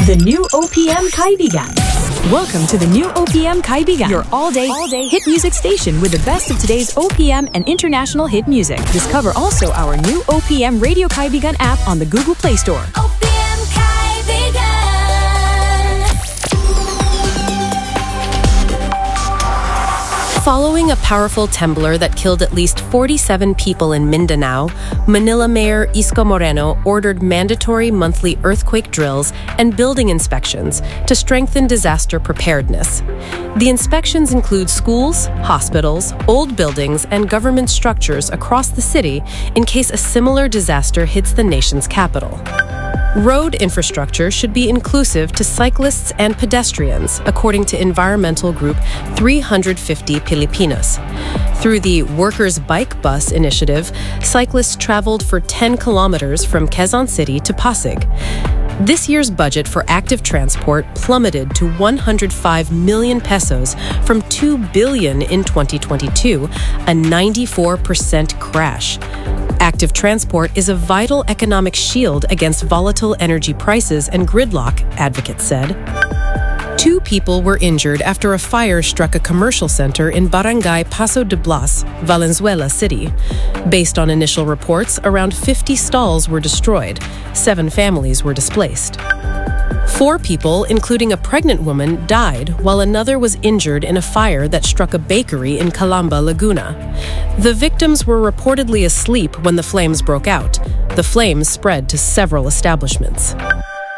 The new OPM Kaibigan. Welcome to the new OPM Kaibigan, your all-day hit music station with the best of today's OPM and international hit music. Discover also our new OPM Radio Kaibigan app on the Google Play Store. OPM Kaibigan. Following a powerful temblor that killed at least 47 people in Mindanao, Manila Mayor Isko Moreno ordered mandatory monthly earthquake drills and building inspections to strengthen disaster preparedness. The inspections include schools, hospitals, old buildings, and government structures across the city in case a similar disaster hits the nation's capital. Road infrastructure should be inclusive to cyclists and pedestrians, according to environmental group 350 Pilipinas. Through the Workers' Bike Bus initiative, cyclists traveled for 10 kilometers from Quezon City to Pasig. This year's budget for active transport plummeted to 105 million pesos from 2 billion in 2022, a 94% crash. Active transport is a vital economic shield against volatile energy prices and gridlock, advocates said. 2 people were injured after a fire struck a commercial center in Barangay Paso de Blas, Valenzuela City. Based on initial reports, around 50 stalls were destroyed. 7 families were displaced. 4 people, including a pregnant woman, died, while another was injured in a fire that struck a bakery in Calamba, Laguna. The victims were reportedly asleep when the flames broke out. The flames spread to several establishments.